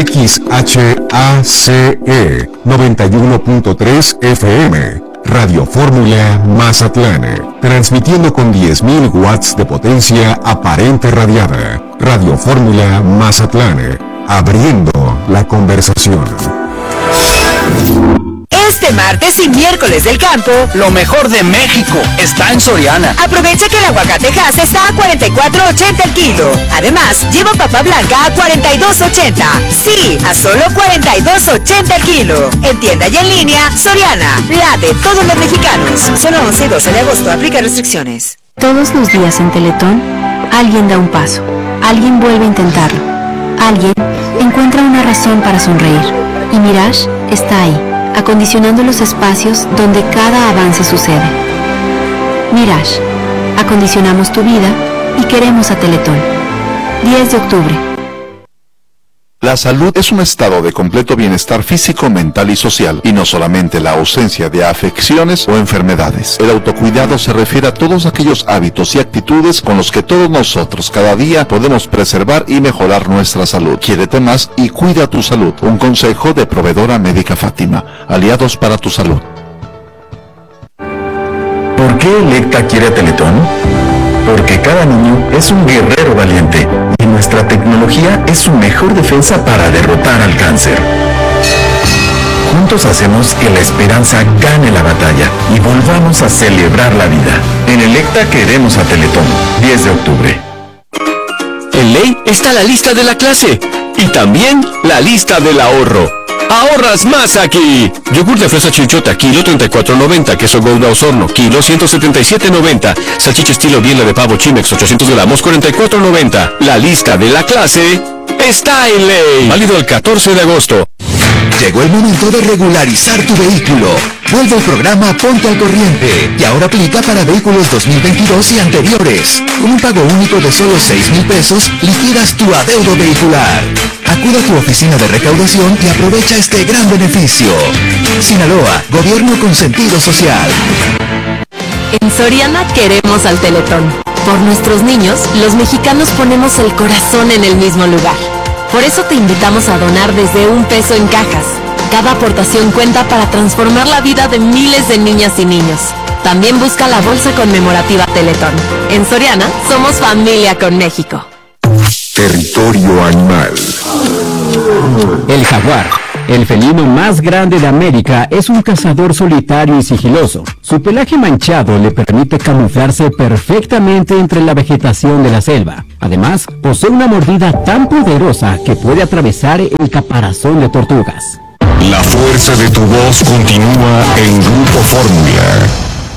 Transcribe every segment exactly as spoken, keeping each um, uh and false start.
X H A C E noventa y uno punto tres F M, Radio Fórmula Mazatlán, transmitiendo con diez mil watts de potencia aparente radiada. Radio Fórmula Mazatlán, abriendo la conversación. Este martes y miércoles del campo, lo mejor de México está en Soriana. Aprovecha que el aguacatejas está a cuarenta y cuatro ochenta el kilo. Además, lleva papa blanca a cuarenta y dos ochenta. Sí, a solo cuarenta y dos ochenta el kilo. En tienda y en línea, Soriana, la de todos los mexicanos. Solo once y doce de agosto, aplica restricciones. Todos los días en Teletón, alguien da un paso, alguien vuelve a intentarlo, alguien encuentra una razón para sonreír. Y Mirage está ahí, acondicionando los espacios donde cada avance sucede. Mirage, acondicionamos tu vida y queremos a Teletón. diez de octubre. La salud es un estado de completo bienestar físico, mental y social, y no solamente la ausencia de afecciones o enfermedades. El autocuidado se refiere a todos aquellos hábitos y actitudes con los que todos nosotros cada día podemos preservar y mejorar nuestra salud. Quiérete más y cuida tu salud. Un consejo de Proveedora Médica Fátima. Aliados para tu salud. ¿Por qué Electa quiere a Teletón? Porque cada niño es un guerrero valiente y nuestra tecnología es su mejor defensa para derrotar al cáncer. Juntos hacemos que la esperanza gane la batalla y volvamos a celebrar la vida. En Electa queremos a Teletón. diez de octubre. En Ley está la lista de la clase y también la lista del ahorro. ¡Ahorras más aquí! Yogur de fresa Chilchota, kilo treinta y cuatro noventa. Queso Gouda Osorno, kilo ciento setenta y siete noventa. Salchicha estilo biela de pavo Chimex, ochocientos gramos, cuarenta y cuatro noventa. La lista de la clase está en Ley. Válido el catorce de agosto. Llegó el momento de regularizar tu vehículo. Vuelve el programa Ponte al Corriente y ahora aplica para vehículos dos mil veintidós y anteriores. Con un pago único de solo seis mil pesos, liquidas tu adeudo vehicular. Acude a tu oficina de recaudación y aprovecha este gran beneficio. Sinaloa, gobierno con sentido social. En Soriana queremos al Teletón. Por nuestros niños, los mexicanos ponemos el corazón en el mismo lugar. Por eso te invitamos a donar desde un peso en cajas. Cada aportación cuenta para transformar la vida de miles de niñas y niños. También busca la bolsa conmemorativa Teletón. En Soriana, somos familia con México. Territorio animal. El jaguar, el felino más grande de América, es un cazador solitario y sigiloso. Su pelaje manchado le permite camuflarse perfectamente entre la vegetación de la selva. Además, posee una mordida tan poderosa que puede atravesar el caparazón de tortugas. La fuerza de tu voz continúa en Grupo Fórmula.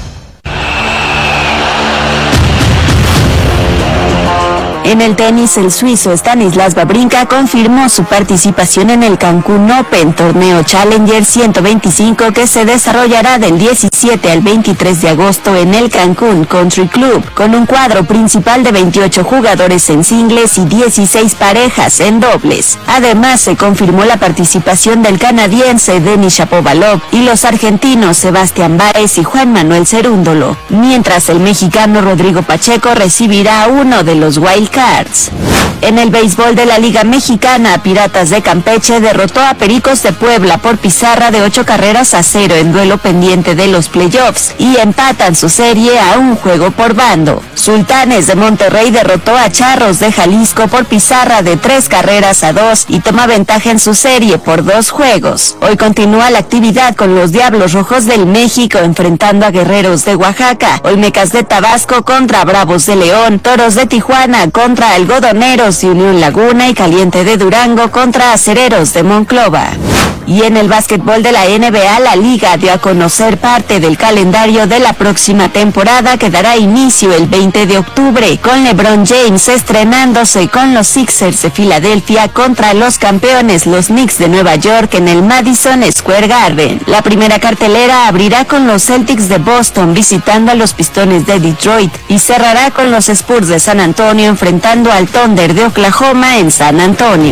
En el tenis, el suizo Stanislas Wawrinka confirmó su participación en el Cancún Open, torneo Challenger ciento veinticinco que se desarrollará del diecisiete al veintitrés de agosto en el Cancún Country Club, con un cuadro principal de veintiocho jugadores en singles y dieciséis parejas en dobles. Además, se confirmó la participación del canadiense Denis Shapovalov y los argentinos Sebastián Báez y Juan Manuel Cerúndolo, mientras el mexicano Rodrigo Pacheco recibirá uno de los wild cards. En el béisbol de la Liga Mexicana, Piratas de Campeche derrotó a Pericos de Puebla por pizarra de ocho carreras a cero en duelo pendiente de los playoffs y empatan su serie a un juego por bando. Sultanes de Monterrey derrotó a Charros de Jalisco por pizarra de tres carreras a dos y toma ventaja en su serie por dos juegos. Hoy continúa la actividad con los Diablos Rojos del México enfrentando a Guerreros de Oaxaca, Olmecas de Tabasco contra Bravos de León, Toros de Tijuana contra Algodoneros de Unión Laguna y Caliente de Durango contra Acereros de Monclova. Y en el básquetbol de la N B A, la liga dio a conocer parte del calendario de la próxima temporada que dará inicio el veinte de octubre, con LeBron James estrenándose con los Sixers de Filadelfia contra los campeones los Knicks de Nueva York en el Madison Square Garden. La primera cartelera abrirá con los Celtics de Boston visitando a los Pistones de Detroit y cerrará con los Spurs de San Antonio enfrentando al Thunder de Oklahoma en San Antonio.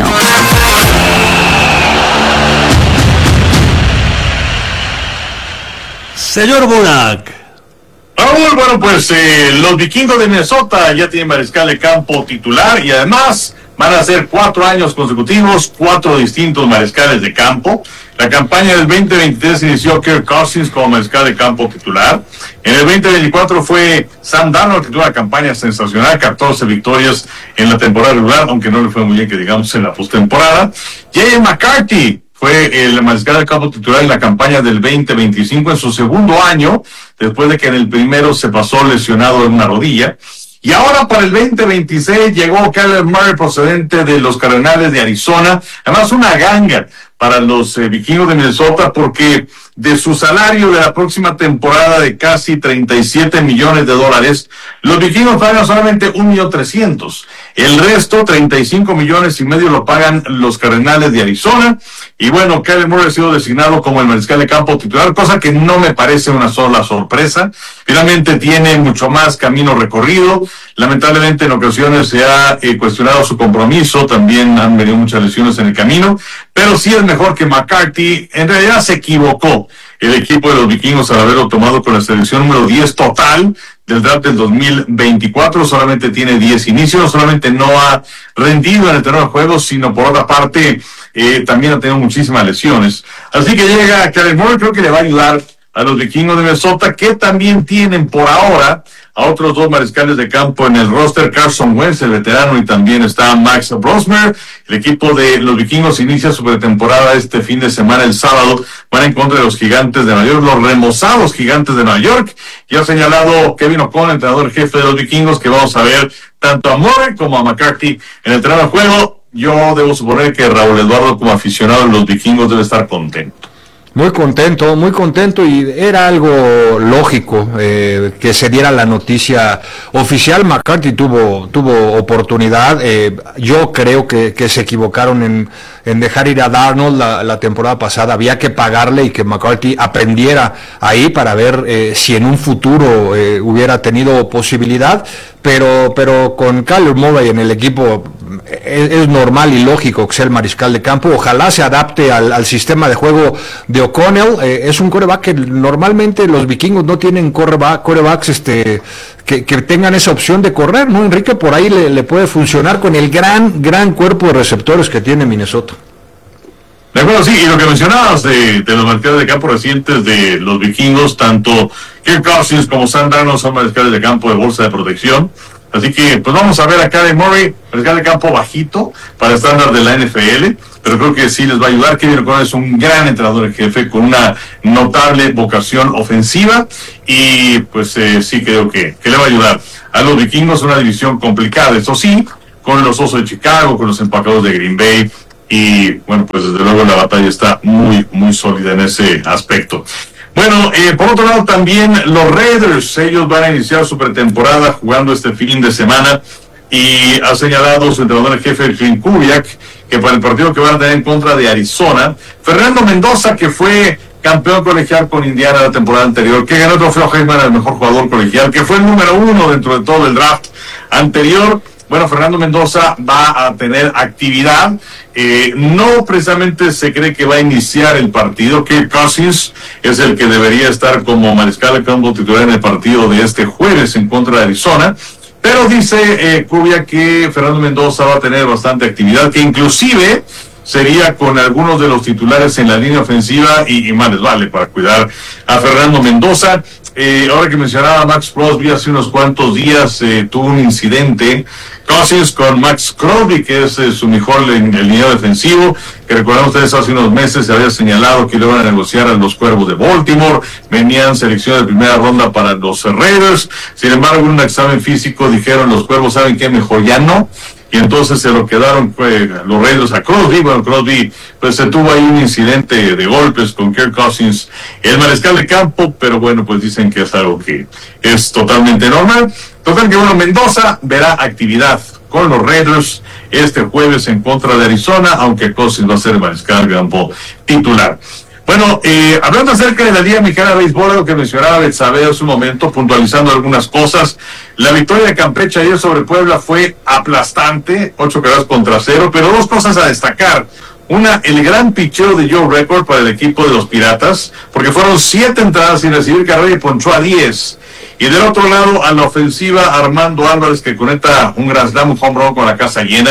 Señor Burak. Raúl, bueno, pues eh, los vikingos de Minnesota ya tienen mariscal de campo titular y además Van a ser cuatro años consecutivos, cuatro distintos mariscales de campo. La campaña del veinte veintitrés inició Kirk Cousins como mariscal de campo titular. En el veinte veinticuatro fue Sam Darnold, que tuvo una campaña sensacional, catorce victorias en la temporada regular, aunque no le fue muy bien, que digamos, en la postemporada. J J McCarthy fue el mariscal de campo titular en la campaña del veinte veinticinco, en su segundo año, después de que en el primero se pasó lesionado en una rodilla. Y ahora para el veinte veintiséis llegó Kyler Murray, procedente de los Cardenales de Arizona. Además, una ganga para los eh, vikingos de Minnesota, porque de su salario de la próxima temporada de casi treinta y siete millones de dólares, los vikingos pagan solamente un millón trescientos. El resto, treinta y cinco millones y medio, lo pagan los Cardenales de Arizona. Y bueno, Kyler Murray ha sido designado como el mariscal de campo titular, cosa que no me parece una sola sorpresa. Finalmente tiene mucho más camino recorrido. Lamentablemente en ocasiones se ha eh, cuestionado su compromiso, también han venido muchas lesiones en el camino, pero sí es mejor que McCarthy. En realidad se equivocó el equipo de los vikingos al haberlo tomado con la selección número diez total del draft del dos mil veinticuatro. Solamente tiene diez inicios, no solamente no ha rendido en el terreno de juego, sino por otra parte eh, también ha tenido muchísimas lesiones. Así que llega Kyler Murray, creo que le va a ayudar a los vikingos de Minnesota, que también tienen por ahora a otros dos mariscales de campo en el roster, Carson Wentz, el veterano, y también está Max Brosmer. El equipo de los vikingos inicia su pretemporada este fin de semana, el sábado, van en contra de los gigantes de Nueva York, los remozados gigantes de Nueva York. Y ha señalado Kevin O'Connell, entrenador jefe de los vikingos, que vamos a ver tanto a Murray como a McCarthy en el terreno de juego. Yo debo suponer que Raúl Eduardo, como aficionado de los vikingos, debe estar contento. Muy contento, muy contento, y era algo lógico eh, que se diera la noticia oficial. McCarthy tuvo tuvo oportunidad. Eh, yo creo que, que se equivocaron en, en dejar ir a Darnold la, la temporada pasada. Había que pagarle y que McCarthy aprendiera ahí para ver eh, si en un futuro eh, hubiera tenido posibilidad. Pero, pero con Kyler Murray en el equipo es, es normal y lógico que sea el mariscal de campo. Ojalá se adapte al, al sistema de juego de O'Connell. Eh, es un quarterback que normalmente los vikingos no tienen quarterback, quarterbacks este, que, que tengan esa opción de correr, ¿no? Enrique, por ahí le, le puede funcionar con el gran, gran cuerpo de receptores que tiene Minnesota. De acuerdo, sí, y lo que mencionabas de, de los mariscales de campo recientes de los vikingos, tanto Kirk Cousins como Sam Darnold son mariscales de campo de bolsa de protección. Así que, pues vamos a ver a Kyler Murray, mariscal de campo bajito para el estándar de la N F L, pero creo que sí les va a ayudar. Kevin O'Connell es un gran entrenador en jefe con una notable vocación ofensiva, y pues eh, sí creo que, que le va a ayudar a los vikingos. Una división complicada, eso sí, con los Osos de Chicago, con los Empacados de Green Bay. Y bueno, pues desde luego la batalla está muy, muy sólida en ese aspecto. Bueno, eh, por otro lado también los Raiders, ellos van a iniciar su pretemporada jugando este fin de semana, y ha señalado su entrenador en jefe, Clint Kubiak, que para el partido que van a tener en contra de Arizona, Fernando Mendoza, que fue campeón colegial con Indiana la temporada anterior, que ganó el trofeo Heisman al mejor jugador colegial, que fue el número uno dentro de todo el draft anterior. Bueno, Fernando Mendoza va a tener actividad. Eh, no precisamente se cree que va a iniciar el partido. Kirk Cousins es el que debería estar como mariscal de campo titular en el partido de este jueves en contra de Arizona. Pero dice eh, Kubiak que Fernando Mendoza va a tener bastante actividad, que inclusive sería con algunos de los titulares en la línea ofensiva, y, y más les vale para cuidar a Fernando Mendoza. Eh, ahora que mencionaba Max Crosby, hace unos cuantos días eh, tuvo un incidente Cousins con Max Crosby, que es eh, su mejor en el línea defensivo, que recordamos ustedes hace unos meses se había señalado que le iban a negociar a los Cuervos de Baltimore, venían selecciones de primera ronda para los Raiders. Sin embargo, en un examen físico dijeron los Cuervos, ¿saben qué? Mejor ya no. Y entonces se lo quedaron pues, los Raiders a Crosby. Bueno, Crosby pues se tuvo ahí un incidente de golpes con Kirk Cousins, el mariscal de campo, pero bueno, pues dicen que es algo que es totalmente normal. Total que bueno, Mendoza verá actividad con los Raiders este jueves en contra de Arizona, aunque Cousins va a ser el mariscal de campo titular. Bueno, eh, hablando acerca de la Liga Mexicana de Béisbol, lo que mencionaba Betsabe hace un momento, puntualizando algunas cosas. La victoria de Campeche ayer sobre Puebla fue aplastante, ocho carreras contra cero, pero dos cosas a destacar. Una, el gran picheo de Joe Record para el equipo de los Piratas, porque fueron siete entradas sin recibir carrera y ponchó a diez. Y del otro lado, a la ofensiva, Armando Álvarez, que conecta un Grand Slam, un home run con la casa llena.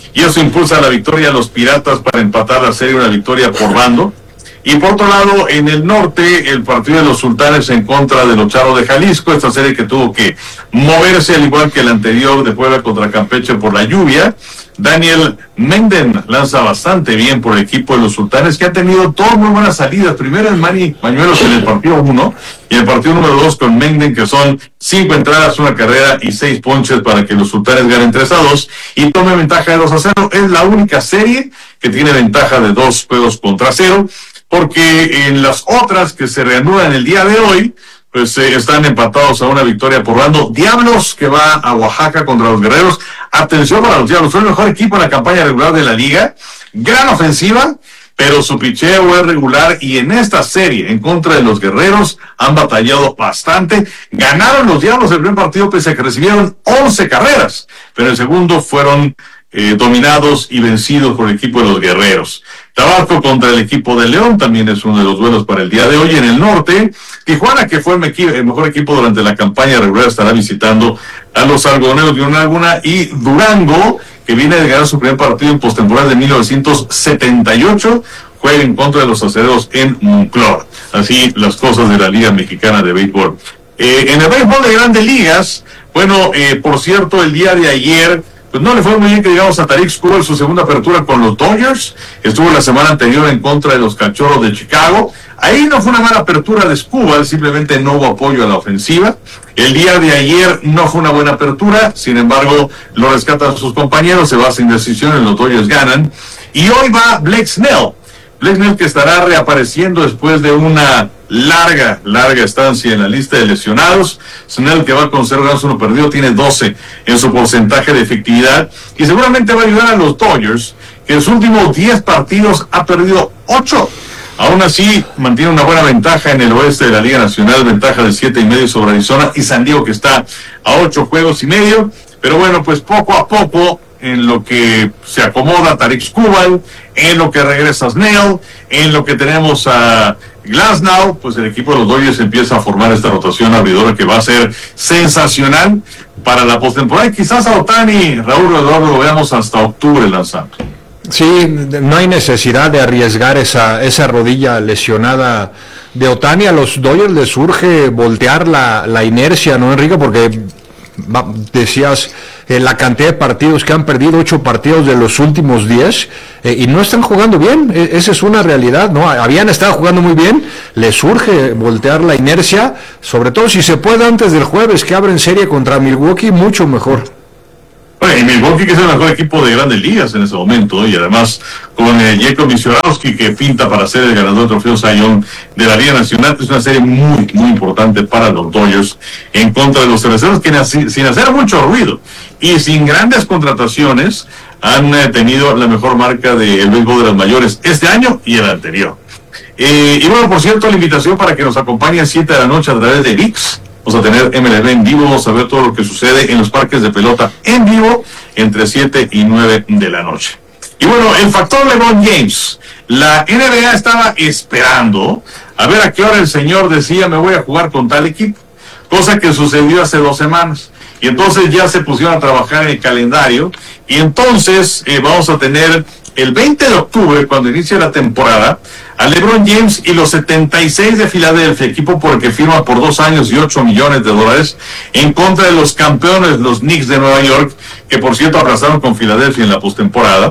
y eso impulsa la victoria a los Piratas para empatar la serie, una victoria por bando. Y por otro lado, en el norte, el partido de los Sultanes en contra de los Charros de Jalisco, esta serie que tuvo que moverse al igual que el anterior de Puebla contra Campeche por la lluvia. Daniel Menden lanza bastante bien por el equipo de los Sultanes, que ha tenido todas muy buenas salidas. Primero el Manny Bañuelos en el partido uno, y el partido número dos con Menden, que son cinco entradas, una carrera y seis ponches para que los Sultanes ganen tres a dos y tomen ventaja de dos a cero. Es la única serie que tiene ventaja de dos juegos contra cero, porque en las otras que se reanudan el día de hoy, pues eh, están empatados a una victoria por bando. Diablos, que va a Oaxaca contra los Guerreros. Atención para los Diablos, son el mejor equipo en la campaña regular de la liga. Gran ofensiva, pero su picheo es regular, y en esta serie en contra de los Guerreros han batallado bastante. Ganaron los Diablos el primer partido pese a que recibieron once carreras, pero el segundo fueron eh, dominados y vencidos por el equipo de los Guerreros. Tabasco contra el equipo de León también es uno de los duelos para el día de hoy. En el norte, Tijuana, que fue el, mequi- el mejor equipo durante la campaña regular, estará visitando a los Algodoneros de Una Laguna, y Durango, que viene de ganar su primer partido en postemporada de mil novecientos setenta y ocho, juega en contra de los Acereros en Monclova. Así las cosas de la Liga Mexicana de Béisbol. Eh, en el béisbol de Grandes Ligas, bueno, eh, por cierto, el día de ayer, pues no le fue muy bien que llegamos a Tarik Skubal su segunda apertura con los Dodgers. Estuvo la semana anterior en contra de los Cachorros de Chicago. Ahí no fue una mala apertura de Skubal, simplemente no hubo apoyo a la ofensiva. El día de ayer no fue una buena apertura, sin embargo, lo rescatan sus compañeros, se va sin decisión, los Dodgers ganan. Y hoy va Blake Snell. Blake Snell, que estará reapareciendo después de una larga, larga estancia en la lista de lesionados. Snell, que va con cero ganados, uno perdido, tiene doce en su porcentaje de efectividad, y seguramente va a ayudar a los Dodgers, que en sus últimos diez partidos ha perdido ocho. Aún así, mantiene una buena ventaja en el oeste de la Liga Nacional, ventaja de siete y medio sobre Arizona y San Diego, que está a ocho juegos y medio. Pero bueno, pues poco a poco, en lo que se acomoda Tarik Skubal, en lo que regresa Snell, en lo que tenemos a Glasnow, pues el equipo de los Dodgers empieza a formar esta rotación abridora que va a ser sensacional para la postemporada. Y quizás a Ohtani, Raúl Eduardo, lo veamos hasta octubre lanzando. Sí, no hay necesidad de arriesgar esa, esa rodilla lesionada de Ohtani. A los Dodgers les surge voltear la, la inercia, ¿no, Enrique? Porque va, decías eh, la cantidad de partidos que han perdido, ocho partidos de los últimos diez, eh, y no están jugando bien. E- esa es una realidad, ¿no? Habían estado jugando muy bien, les surge voltear la inercia, sobre todo si se puede antes del jueves, que abren serie contra Milwaukee, mucho mejor. Bueno, y Milwaukee, que es el mejor equipo de Grandes Ligas en ese momento, y además con eh, Jacob Misiorowski, que pinta para ser el ganador del trofeo Cy Young de la Liga Nacional. Es una serie muy, muy importante para los Dodgers en contra de los cerveceros, que nac- sin hacer mucho ruido y sin grandes contrataciones han eh, tenido la mejor marca del béisbol de las mayores este año y el anterior. Eh, y bueno, por cierto, la invitación para que nos acompañe a siete de la noche a través de V I X. Vamos a tener M L B en vivo, vamos a ver todo lo que sucede en los parques de pelota en vivo entre siete y nueve de la noche. Y bueno, el factor LeBron James. La N B A estaba esperando a ver a qué hora el señor decía me voy a jugar con tal equipo, cosa que sucedió hace dos semanas. Y entonces ya se pusieron a trabajar en el calendario, y entonces eh, vamos a tener el veinte de octubre, cuando inicie la temporada, a LeBron James y los setenta y seis de Filadelfia, equipo por el que firma por dos años y ocho millones de dólares, en contra de los campeones, los Knicks de Nueva York, que por cierto aplazaron con Filadelfia en la postemporada.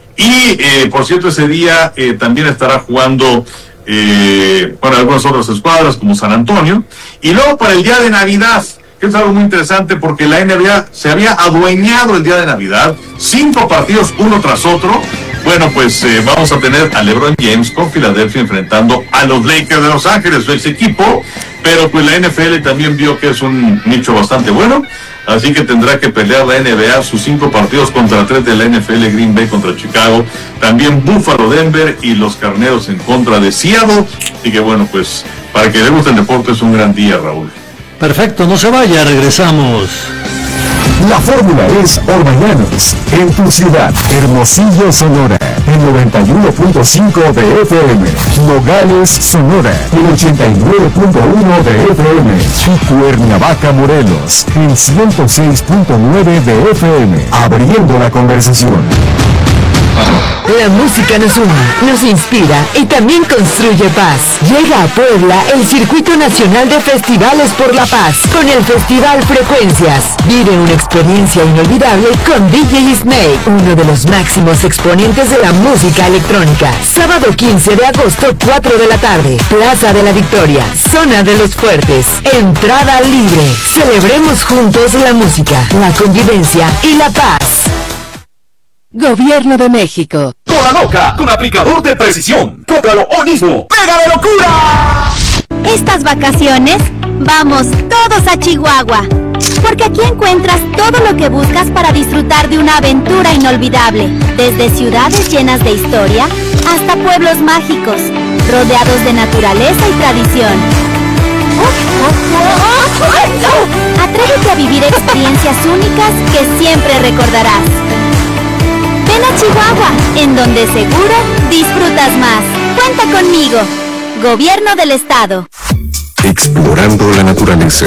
Y eh, por cierto, ese día eh, también estará jugando eh, bueno, algunas otras escuadras como San Antonio. Y luego para el día de Navidad, que es algo muy interesante porque la N B A se había adueñado el día de Navidad, cinco partidos uno tras otro. Bueno, pues eh, vamos a tener a LeBron James con Filadelfia enfrentando a los Lakers de Los Ángeles, su ex equipo, pero pues la N F L también vio que es un nicho bastante bueno, así que tendrá que pelear la N B A sus cinco partidos contra tres de la N F L, Green Bay contra Chicago, también Buffalo, Denver y los Carneros en contra de Seattle. Así que bueno, pues para que le guste el deporte es un gran día, Raúl. Perfecto, no se vaya, regresamos. La fórmula es Orbañanos, en tu ciudad, Hermosillo, Sonora, en noventa y uno punto cinco de F M, Nogales, Sonora, en ochenta y nueve punto uno de F M, y Cuernavaca, Morelos, en ciento seis punto nueve de F M, abriendo la conversación. La música nos une, nos inspira y también construye paz. Llega a Puebla el Circuito Nacional de Festivales por la Paz con el Festival Frecuencias. Vive una experiencia inolvidable con D J Snake, uno de los máximos exponentes de la música electrónica. Sábado quince de agosto, cuatro de la tarde, Plaza de la Victoria, Zona de los Fuertes. Entrada libre. Celebremos juntos la música, la convivencia y la paz. Gobierno de México. Toda loca con aplicador de precisión. Cómpralo hoy mismo. ¡Pega de locura! Estas vacaciones vamos todos a Chihuahua, porque aquí encuentras todo lo que buscas para disfrutar de una aventura inolvidable, desde ciudades llenas de historia hasta pueblos mágicos, rodeados de naturaleza y tradición. Atrévete a vivir experiencias únicas que siempre recordarás. Ven a Chihuahua, en donde seguro disfrutas más. Cuenta conmigo. Gobierno del Estado. Explorando la naturaleza.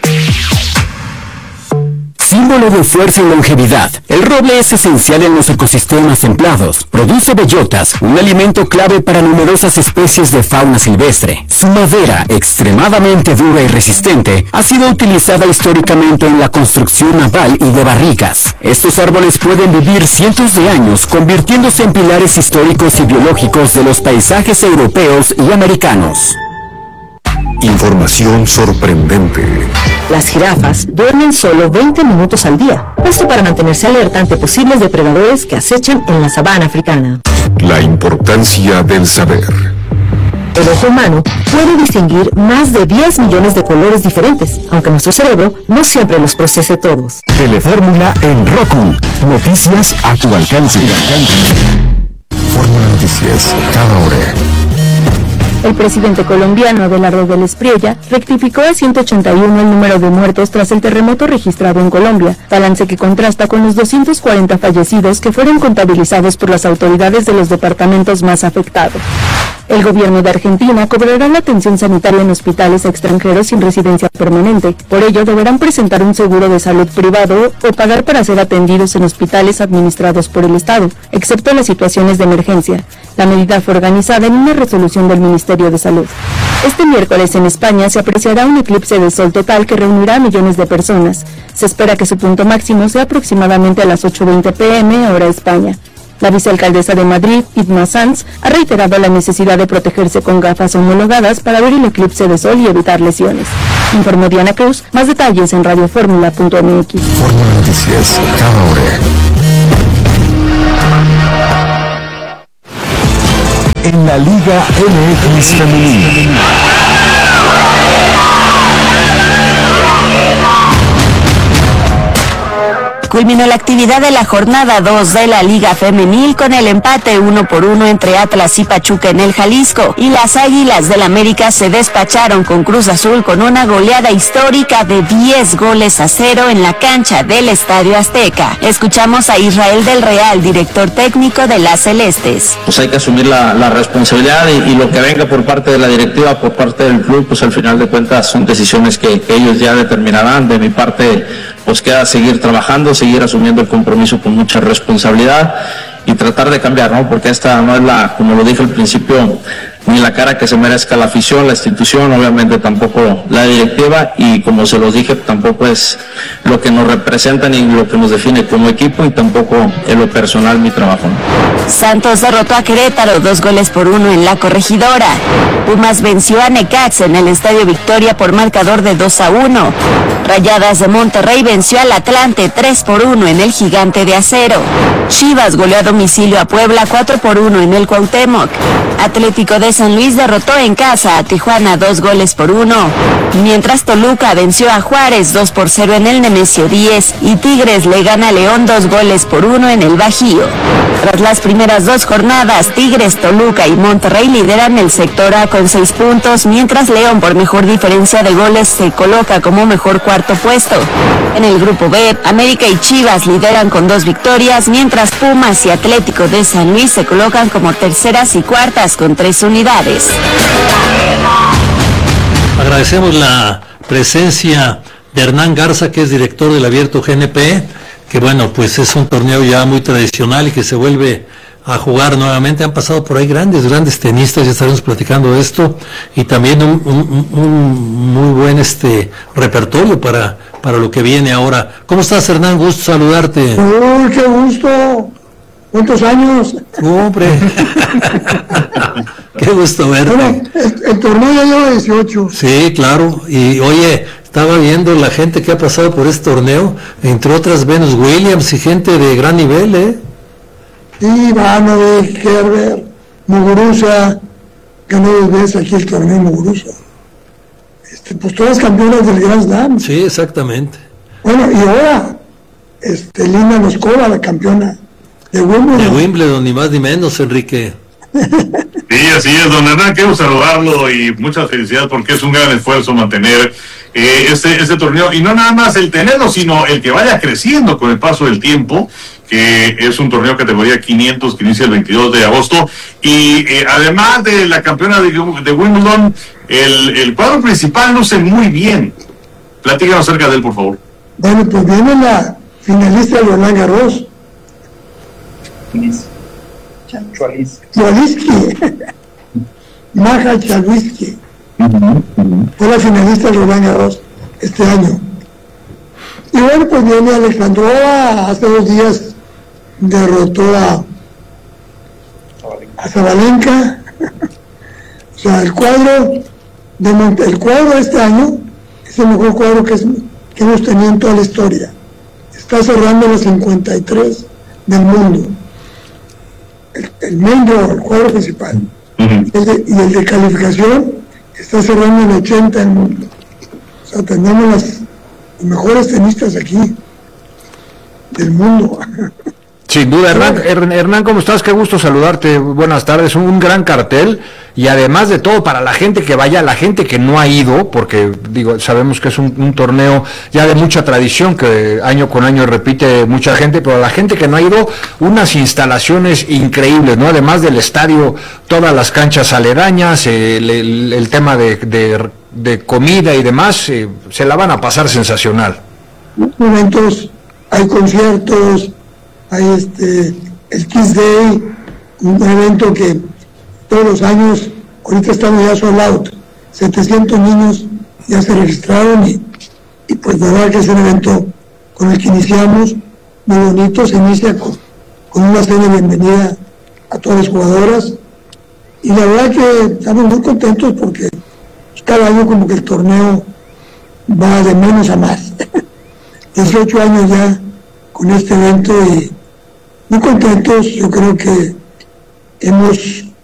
Símbolo de fuerza y longevidad, el roble es esencial en los ecosistemas templados. Produce bellotas, un alimento clave para numerosas especies de fauna silvestre. Su madera, extremadamente dura y resistente, ha sido utilizada históricamente en la construcción naval y de barricas. Estos árboles pueden vivir cientos de años, convirtiéndose en pilares históricos y biológicos de los paisajes europeos y americanos. Información sorprendente. Las jirafas duermen solo veinte minutos al día, esto para mantenerse alerta ante posibles depredadores que acechan en la sabana africana. La importancia del saber. El ojo humano puede distinguir más de diez millones de colores diferentes, aunque nuestro cerebro no siempre los procese todos. Telefórmula en Roku. Noticias a tu alcance. Fórmula Noticias, cada hora. El presidente colombiano Abelardo Vélez Espriella rectificó a ciento ochenta y uno el número de muertos tras el terremoto registrado en Colombia, balance que contrasta con los doscientos cuarenta fallecidos que fueron contabilizados por las autoridades de los departamentos más afectados. El gobierno de Argentina cobrará la atención sanitaria en hospitales a extranjeros sin residencia permanente. Por ello, deberán presentar un seguro de salud privado o pagar para ser atendidos en hospitales administrados por el Estado, excepto en las situaciones de emergencia. La medida fue organizada en una resolución del Ministerio de Salud. Este miércoles en España se apreciará un eclipse de sol total que reunirá a millones de personas. Se espera que su punto máximo sea aproximadamente a las ocho veinte pm hora España. La vicealcaldesa de Madrid, Itma Sanz, ha reiterado la necesidad de protegerse con gafas homologadas para ver el eclipse de sol y evitar lesiones. Informó Diana Cruz. Más detalles en radioformula punto m x. Fórmula Noticias, cada hora. En la Liga M X Femenina. Culminó la actividad de la jornada dos de la Liga Femenil con el empate uno por uno entre Atlas y Pachuca en el Jalisco, y las Águilas del América se despacharon con Cruz Azul con una goleada histórica de diez goles a cero en la cancha del Estadio Azteca. Escuchamos a Israel del Real, director técnico de las Celestes. Pues hay que asumir la, la responsabilidad y, y lo que venga por parte de la directiva, por parte del club, pues al final de cuentas son decisiones que, que ellos ya determinarán. De mi parte, pues queda seguir trabajando, seguir asumiendo el compromiso con mucha responsabilidad y tratar de cambiar, ¿no? Porque esta no es la, como lo dije al principio, ni la cara que se merezca la afición, la institución, obviamente tampoco la directiva, y como se los dije, tampoco es lo que nos representa ni lo que nos define como equipo, y tampoco en lo personal mi trabajo. Santos derrotó a Querétaro dos goles por uno en la Corregidora. Pumas venció a Necaxa en el Estadio Victoria por marcador de dos a uno. Rayadas de Monterrey venció al Atlante tres por uno en el Gigante de Acero. Chivas goleó a domicilio a Puebla cuatro por uno en el Cuauhtémoc. Atlético de San Luis derrotó en casa a Tijuana dos goles por uno, mientras Toluca venció a Juárez dos por cero en el Nemesio diez y Tigres le gana a León dos goles por uno en el Bajío. Tras las primeras dos jornadas, Tigres, Toluca y Monterrey lideran el sector A con seis puntos, mientras León, por mejor diferencia de goles, se coloca como mejor cuarto puesto. En el grupo B, América y Chivas lideran con dos victorias, mientras Pumas y Atlético de San Luis se colocan como terceras y cuartas con tres unidades. Agradecemos la presencia de Hernán Garza, que es director del Abierto G N P, que bueno, pues es un torneo ya muy tradicional y que se vuelve a jugar nuevamente. Han pasado por ahí grandes, grandes tenistas, ya estaremos platicando de esto, y también un, un, un muy buen este repertorio para, para lo que viene ahora. ¿Cómo estás, Hernán? Gusto saludarte. Uy, qué gusto. ¿Cuántos años? Hombre. Qué gusto verte. Bueno, el, el torneo ya lleva dieciocho. Sí, claro. Y oye, estaba viendo la gente que ha pasado por este torneo, entre otras Venus Williams y gente de gran nivel, ¿eh? Ivanovic, Herbert, Muguruza, ganó dos veces aquí el torneo Muguruza. Este, pues todas campeonas del Grand Slam. Sí, exactamente. Bueno, y ahora, este, Lina Noskova, la campeona de Wimbledon. De Wimbledon, ni más ni menos, Enrique. Sí, así es, don Hernán, quiero saludarlo y muchas felicidades porque es un gran esfuerzo mantener eh, este, este torneo, y no nada más el tenerlo, sino el que vaya creciendo con el paso del tiempo, que es un torneo categoría quinientos que inicia el veintidós de agosto, y eh, además de la campeona de, de Wimbledon, el, el cuadro principal luce muy bien. Platícanos acerca de él, por favor. Bueno, pues viene la finalista de Roland Garros. Chwalisky, Maja Chwalisky, fue la finalista de Roland Garros este año. Y bueno, pues viene Alejandrova, hace dos días derrotó a, a Zabalenka. O sea, el cuadro de Monte, el cuadro de este año es el mejor cuadro que, es, que hemos tenido en toda la historia. Está cerrando los cincuenta y tres del mundo. El, el main draw, el cuadro principal, uh-huh. el de, y el de calificación está cerrando el ochenta del mundo. O sea, tenemos las, los mejores tenistas aquí del mundo. Sin duda, Hernán, Hernán, ¿cómo estás? Qué gusto saludarte, buenas tardes, un gran cartel, y además de todo, para la gente que vaya, la gente que no ha ido, porque digo, sabemos que es un, un torneo ya de mucha tradición, que año con año repite mucha gente, pero la gente que no ha ido, unas instalaciones increíbles, ¿no? Además del estadio, todas las canchas aledañas, eh, el, el, el tema de, de, de comida y demás, eh, se la van a pasar sensacional. Momentos, hay conciertos, hay este, el Kiss Day, un evento que todos los años, ahorita estamos ya sold out, setecientos niños ya se registraron, y, y pues de verdad que es un evento con el que iniciamos, muy bonito, se inicia con, con una cena de bienvenida a todas las jugadoras, y la verdad que estamos muy contentos porque cada año como que el torneo va de menos a más. dieciocho años ya con este evento y muy contentos. Yo creo que hemos